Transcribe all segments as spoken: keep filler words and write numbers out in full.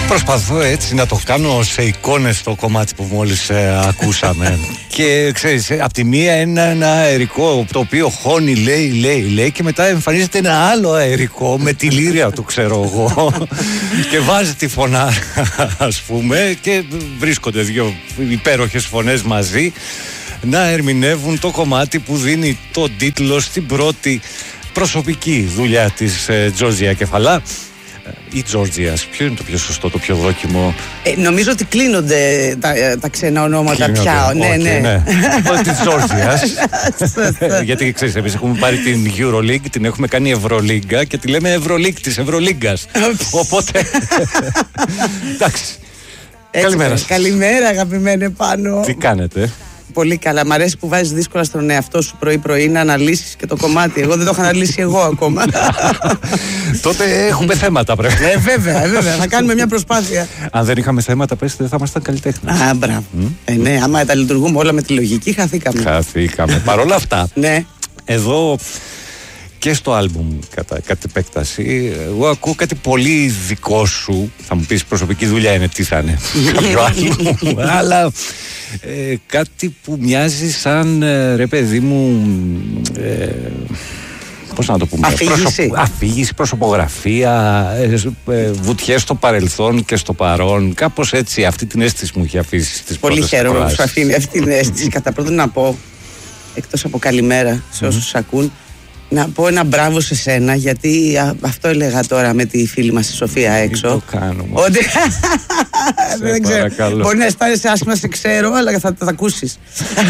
Προσπαθώ έτσι να το κάνω σε εικόνες το κομμάτι που μόλις ε, ακούσαμε. Και ξέρεις, ε, απ' τη μία ένα, ένα αερικό το οποίο χώνει, λέει, λέει, λέει, και μετά εμφανίζεται ένα άλλο αερικό με τη λύρια του, ξέρω εγώ, και βάζει τη φωνά, ας πούμε, και βρίσκονται δύο υπέροχες φωνές μαζί να ερμηνεύουν το κομμάτι που δίνει τον τίτλο στην πρώτη προσωπική δουλειά της ε, Τζόρτζια Κεφαλά ή Τζόρτζιας. Ποιο είναι το πιο σωστό, το πιο δόκιμο? Ε, νομίζω ότι κλείνονται τα, τα ξένα ονόματα κλείνονται. Πια. Ναι, okay, ναι. ναι. Τη Τζόρτζιας. Γιατί ξέρεις, εμείς έχουμε πάρει την Euroleague, την έχουμε κάνει Ευρωλίγκα και τη λέμε Ευρωλίγκ της Ευρωλίγκας. Οπότε. Εντάξει. Καλημέρα σας. Καλημέρα, αγαπημένε Πάνο. Τι κάνετε? Πολύ καλά. Μ' αρέσει που βάζεις δύσκολα στον εαυτό σου πρωί-πρωί να αναλύσεις και το κομμάτι. Εγώ δεν το έχω αναλύσει εγώ ακόμα. Τότε έχουμε θέματα, πρέπει. Ε, βέβαια, βέβαια. Θα κάνουμε μια προσπάθεια. Αν δεν είχαμε θέματα, πες, δεν θα ήμασταν καλλιτέχνες. Α, μπράβο. Mm? Ε, ναι, άμα τα λειτουργούμε όλα με τη λογική, χαθήκαμε. Χαθήκαμε. Παρ' όλα αυτά, ναι. Εδώ και στο άλμπουμ κατά, κατά επέκταση, εγώ ακούω κάτι πολύ δικό σου. Θα μου πεις προσωπική δουλειά είναι, τι θα είναι κάποιο άλμπουμ, αλλά ε, κάτι που μοιάζει σαν ε, ρε παιδί μου, ε, πώς να το πούμε, αφήγηση, προσωπ, αφήγηση προσωπογραφία, ε, ε, βουτιές στο παρελθόν και στο παρόν, κάπως έτσι. Αυτή την αίσθηση μου έχει αφήσει στις πολύ πρώτες χαίρομαι ακροάσεις. που σου αφήνει αυτή την αίσθηση. Κατά πρώτον να πω, εκτός από καλημέρα σε όσους mm-hmm. ακούν, να πω ένα μπράβο σε σένα, γιατί α, αυτό έλεγα τώρα με τη φίλη μας τη Σοφία έξω. Τι το κάνουμε. Ότι δεν ξέρω, μπορεί να αισθάνεσαι άσχημα, σε ξέρω, αλλά θα τα ακούσεις.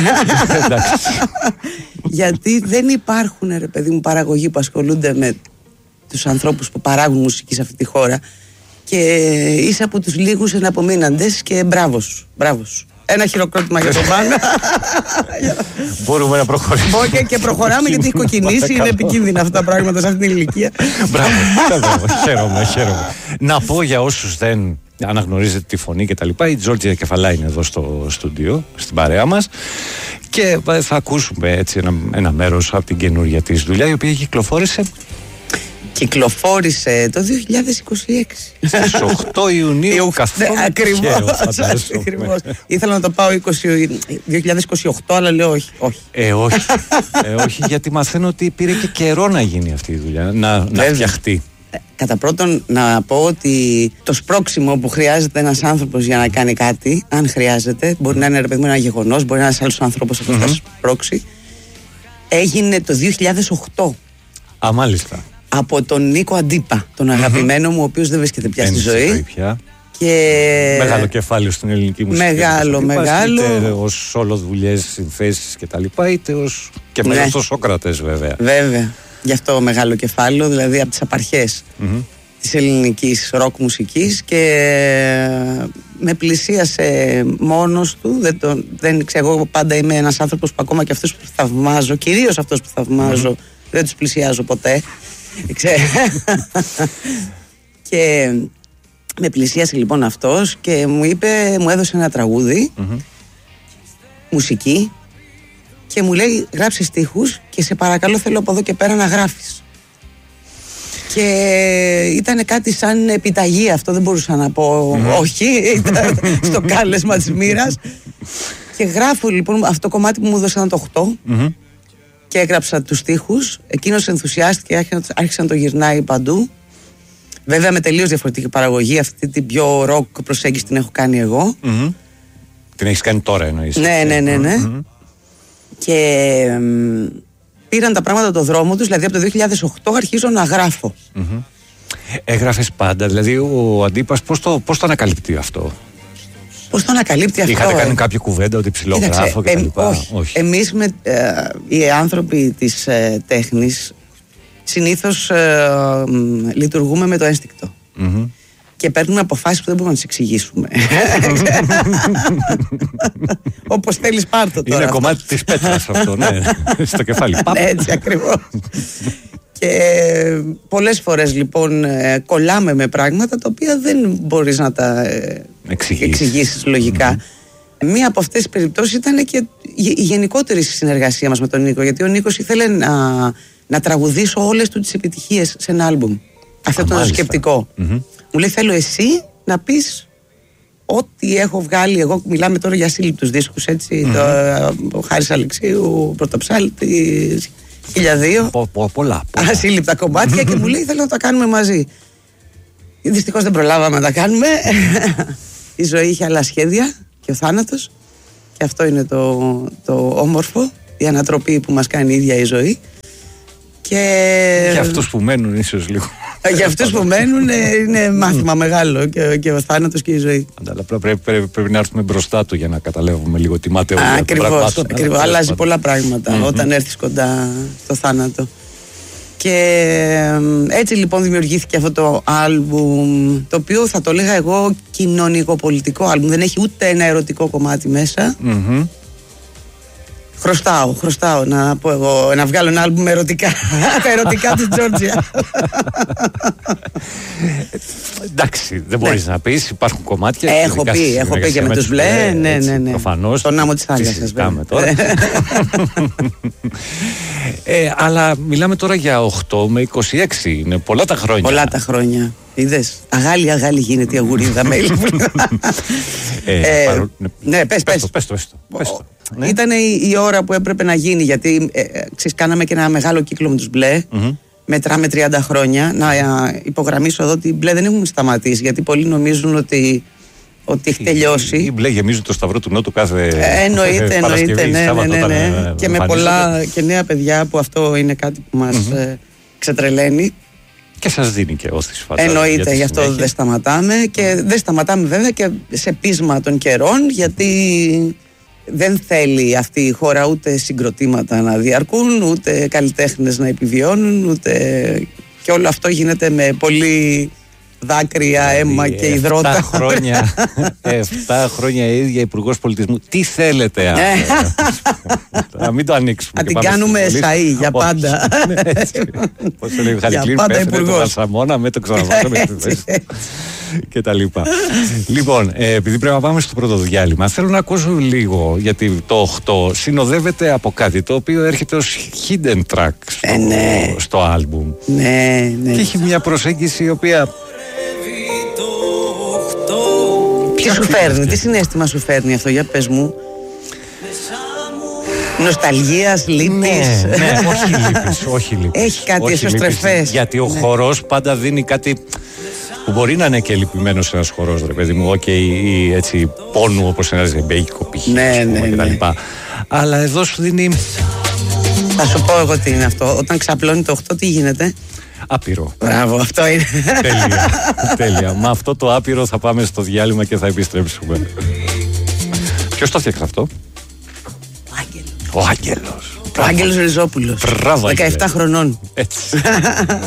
Γιατί δεν υπάρχουν, ρε παιδί μου, παραγωγοί που ασχολούνται με τους ανθρώπους που παράγουν μουσική σε αυτή τη χώρα, και είσαι από τους λίγους εναπομείναντες, και μπράβο σου, μπράβο σου. Ένα χειροκρότημα για τον Πάνο. Μπορούμε να προχωρήσουμε. Όχι, και, και προχωράμε, γιατί έχει κοκκινήσει. Είναι επικίνδυνα αυτά τα πράγματα σε αυτή την ηλικία. Μπράβο, χαίρομαι, χαίρομαι. Να πω για όσους δεν αναγνωρίζετε τη φωνή και τα λοιπά, η Τζόρτζια Κεφαλά είναι εδώ στο στούντιο, στην παρέα μας, και θα ακούσουμε έτσι ένα, ένα μέρος από την καινούργια της δουλειά, η οποία κυκλοφόρησε. Κυκλοφόρησε το δύο χιλιάδες είκοσι έξι. Στις οκτώ Ιουνίου, καθόλου ναι, ακριβώς, ακριβώς. Ήθελα να το πάω δύο χιλιάδες είκοσι οκτώ, αλλά λέω όχι. όχι. Ε, όχι. ε, όχι, γιατί μαθαίνω ότι πήρε και καιρό να γίνει αυτή η δουλειά, να, να φτιαχτεί. Κατά πρώτον, να πω ότι το σπρώξιμο που χρειάζεται ένας άνθρωπος για να κάνει κάτι, αν χρειάζεται, μπορεί να είναι, ρε παιδί μου, ένα γεγονός, μπορεί να είναι ένας άλλος άνθρωπος που θα σπρώξει, έγινε το δύο χιλιάδες οκτώ. Α, μάλιστα. Από τον Νίκο Αντίπα, τον αγαπημένο μου, ο οποίος δεν βρίσκεται πια στη ζωή. Πια. Και... Μεγάλο κεφάλαιο στην ελληνική μουσική. Μεγάλο, μεγάλο. Είτε ως όλο δουλειές, συνθέσεις και τα λοιπά, είτε ως και ναι. μέσα στο Σόκρατες, βέβαια. Βέβαια. Γι' αυτό μεγάλο κεφάλαιο, δηλαδή από τις απαρχές mm-hmm. της ελληνικής ροκ μουσικής, και με πλησίασε μόνος του. Δεν, τον, δεν ξέρω, εγώ πάντα είμαι ένας άνθρωπος που ακόμα και αυτούς που θαυμάζω, κυρίως αυτούς που θαυμάζω, mm-hmm. δεν τους πλησιάζω ποτέ. Και με πλησίασε λοιπόν αυτός και μου είπε, μου έδωσε ένα τραγούδι, mm-hmm. μουσική, και μου λέει γράψε στίχους και σε παρακαλώ θέλω από εδώ και πέρα να γράφεις. Και ήταν κάτι σαν επιταγή αυτό, δεν μπορούσα να πω mm-hmm. όχι, ήταν στο κάλεσμα της μοίρας. Και γράφω λοιπόν αυτό το κομμάτι που μου έδωσαν το οκτώ mm-hmm. και έγραψα τους στίχους. Εκείνος ενθουσιάστηκε, άρχισε να το γυρνάει παντού. Βέβαια με τελείως διαφορετική παραγωγή, αυτή την πιο ροκ προσέγγιση την έχω κάνει εγώ. Mm-hmm. Την έχεις κάνει τώρα εννοείς? Ναι, ναι, ναι, ναι. Mm-hmm. Και μ, πήραν τα πράγματα το δρόμο τους, δηλαδή από το δύο χιλιάδες οκτώ αρχίζω να γράφω. Mm-hmm. Έγραφες πάντα, δηλαδή ο Αντίπας πώς το, πώς το ανακαλύπτει αυτό? Πώς το ανακαλύπτει αυτό? Είχατε κάνει κάποια κουβέντα ότι ψιλογράφω και τα λοιπά? Όχι. όχι. Εμείς με, ε, οι άνθρωποι της ε, τέχνης συνήθως ε, ε, λειτουργούμε με το ένστικτο. Mm-hmm. Και παίρνουμε αποφάσεις που δεν μπορούμε να τις εξηγήσουμε. Όπως θέλεις πάρτο τώρα. Είναι αυτό. Κομμάτι της πέτρας αυτό, ναι. Στο κεφάλι. Ναι, έτσι ακριβώς. Και πολλές φορές λοιπόν κολλάμε με πράγματα τα οποία δεν μπορείς να τα εξηγήσεις λογικά. Mm-hmm. Μία από αυτές τις περιπτώσεις ήταν και η γενικότερη συνεργασία μας με τον Νίκο, γιατί ο Νίκος ήθελε να, να τραγουδήσω όλες του τις επιτυχίες σε ένα άλμπουμ. Αυτό ήταν το σκεπτικό. Mm-hmm. Μου λέει θέλω εσύ να πεις ό,τι έχω βγάλει. Εγώ μιλάμε τώρα για ασύλληπτους δίσκους, έτσι. Mm-hmm. Το, ο Χάρης Αλεξίου, Πρωτοψάλτης, χίλια δύο. Πο, πο, πολλά, πολλά. Ασύλληπτα κομμάτια και μου λέει θέλω να τα κάνουμε μαζί. Δυστυχώς δεν προλάβαμε να τα κάνουμε. Η ζωή είχε άλλα σχέδια και ο θάνατος. Και αυτό είναι το, το όμορφο, η ανατροπή που μας κάνει η ίδια η ζωή. Και για αυτούς που μένουν ίσως λίγο. Για αυτούς που μένουν είναι μάθημα μεγάλο και, και ο θάνατος και η ζωή. Αλλά πρέπει, πρέπει, πρέπει να έρθουμε μπροστά του για να καταλάβουμε λίγο τι ματαιότητα. Ακριβώς, ακριβώς. Αλλάζει πολλά πράγματα mm-hmm. όταν έρθεις κοντά το θάνατο. Και έτσι λοιπόν δημιουργήθηκε αυτό το άλμπουμ, το οποίο θα το λέγα εγώ κοινωνικοπολιτικό άλμπουμ. Δεν έχει ούτε ένα ερωτικό κομμάτι μέσα. Mm-hmm. Χρωστάω, χρωστάω να πω εγώ, να βγάλω ένα άλμπουμ με ερωτικά. Τα ερωτικά της Τζόρτζια. Εντάξει, δεν μπορείς ναι. να πεις, υπάρχουν κομμάτια. Έχω πει, έχω πει και με τους Μπλε. Ναι, ναι, ναι. Προφανώς. Τον άμμο της θάλασσας. Τώρα. ε, αλλά μιλάμε τώρα για οκτώ με είκοσι έξι. Είναι πολλά τα χρόνια. Πολλά τα χρόνια. Είδες, αγάλη αγάλη γίνεται η αγουρίδα με ε, ε, ναι, πες, πες. Πες το, πες το, πες το. Ναι. Ήταν η, η ώρα που έπρεπε να γίνει, γιατί ε, ξέρεις, κάναμε και ένα μεγάλο κύκλο με τους Μπλε. Mm-hmm. Μετράμε τριάντα χρόνια. Να ε, υπογραμμίσω εδώ ότι οι Μπλε δεν έχουν σταματήσει, γιατί πολλοί νομίζουν ότι, ότι έχει τελειώσει. Οι Μπλε γεμίζουν το Σταυρό του Νότου κάθε ε, εννοείται, εννοείται, ναι, ναι, ναι, ναι, ναι. Και με πολλά και νέα παιδιά, που αυτό είναι κάτι που μας mm-hmm. ε, ξετρελαίνει. Και σας δίνει και όθηση, φαντάζομαι. Εννοείται, γι' αυτό δεν σταματάμε. Και δεν σταματάμε βέβαια και σε πείσμα των καιρών, γιατί δεν θέλει αυτή η χώρα ούτε συγκροτήματα να διαρκούν, ούτε καλλιτέχνες να επιβιώνουν, ούτε... και όλο αυτό γίνεται με πολύ δάκρυα, αίμα και υδρότα. Εφτά χρόνια, εφτά χρόνια η ίδια Υπουργός Πολιτισμού. Τι θέλετε αυτό? Να μην το ανοίξουμε. Να την κάνουμε σαΐ για πάντα. Πώς το λέει ο Χαρικλίν, πέφτει το Βαρσαμόνα με το ξαναβάζουμε και τα λοιπά. Λοιπόν, επειδή πρέπει να πάμε στο πρώτο διάλειμμα, θέλω να ακούσω λίγο, γιατί το οκτώ συνοδεύεται από κάτι το οποίο έρχεται ως hidden track στο, ε, ναι. στο άλμπουμ. Ναι, ναι. Και έχει μια προσέγγιση η οποία... Τι σου φέρνει, τι συναίσθημα σου φέρνει αυτό, για πες μου? Νοσταλγίας, λύπης? Ναι, ναι, όχι λύπης, όχι λύπης. Έχει κάτι εσωστρεφές. Γιατί ο ναι. χορός πάντα δίνει κάτι που μπορεί να είναι και λυπημένος ένας χορός, ρε παιδί μου, okay, ή έτσι πόνου, όπως ένας ζεμπέικο π.χ. Ναι, ναι, ναι. κτλ. Αλλά εδώ σου δίνει... Θα σου πω εγώ τι είναι αυτό. Όταν ξαπλώνει το οκτώ, τι γίνεται? Άπειρο. Μπράβο, αυτό είναι. Τέλεια, τέλεια. Με αυτό το άπειρο θα πάμε στο διάλειμμα και θα επιστρέψουμε. Ποιος το φτιάξε αυτό? Ο Άγγελος. Ο Άγγελος. Ο Άγγελος Ριζόπουλος. Μπράβο, δεκαεπτά χρονών. Έτσι.